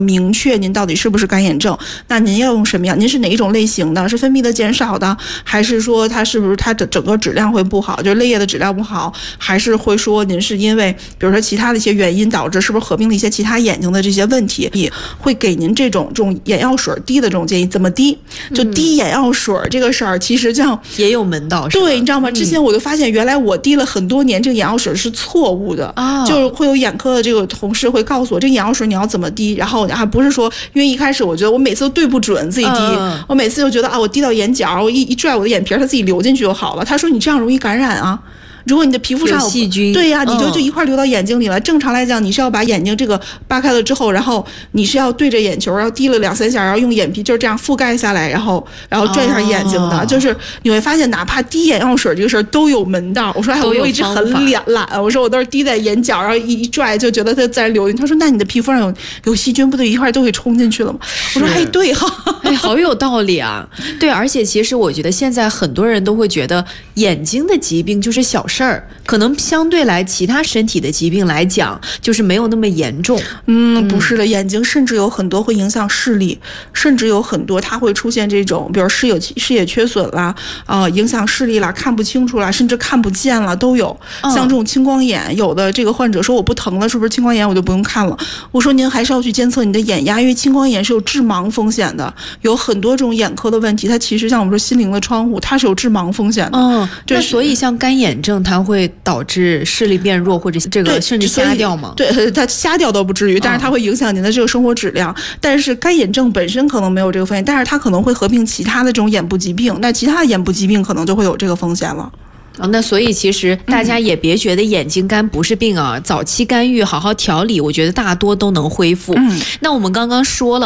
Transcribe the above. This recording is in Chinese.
明确您到底是不是干眼症。那您要用什么样？您是哪一种类型的？是分泌的减少的，还是说它是不是它的整个质量会不好，就是泪液的质量不好，还是会说您是因为比如说其他的一些原因导致，是不是合并了一些其他眼睛的这些问题，也会给您这种眼药水滴的这种建议。怎么滴？就滴眼药水这个事儿，其实这样也有门道， 对，你知道吗？之前我就发现，原来我滴了很多年这个眼药水是错误的，就是会有眼科的这个同事会告诉我，这个眼药水你要怎么滴，然后还不是说，因为一开始我觉得我每次都对不准自己滴，我每次就觉得我滴到眼角，我一拽我的眼皮，它自己流进去就好了。他说你这样容易感染啊。如果你的皮肤上有细菌， 对呀，你就一块流到眼睛里了。正常来讲，你是要把眼睛这个扒开了之后，然后你是要对着眼球，然后滴了2-3下，然后用眼皮就是这样覆盖下来，然后转一下眼睛的。就是你会发现，哪怕滴眼药水这个事儿都有门道。我说我一直很懒，我说我都是滴在眼角，然后一拽就觉得它自然流进。他说那你的皮肤上有细菌，不对，一块都给冲进去了吗？我说对哈， 好有道理啊。对，而且其实我觉得现在很多人都会觉得眼睛的疾病就是小事儿，可能相对来其他身体的疾病来讲，就是没有那么严重。 不是的，眼睛甚至有很多会影响视力，甚至有很多它会出现这种，比如视野缺损啦，影响视力啦，看不清楚啦，甚至看不见了都有。像这种青光眼，有的这个患者说我不疼了，是不是青光眼我就不用看了？我说您还是要去监测你的眼压，因为青光眼是有致盲风险的，有很多这种眼科的问题，它其实像我们说心灵的窗户，它是有致盲风险的。 那所以像干眼症，它会导致视力变弱，或者这个甚至瞎掉吗？ 对，它瞎掉都不至于，但是它会影响您的这个生活质量。但是干眼症本身可能没有这个风险，但是它可能会合并其他的这种眼部疾病，那其他的眼部疾病可能就会有这个风险了。 那所以其实大家也别觉得眼睛干不是病啊，早期干预好好调理，我觉得大多都能恢复。那我们刚刚说了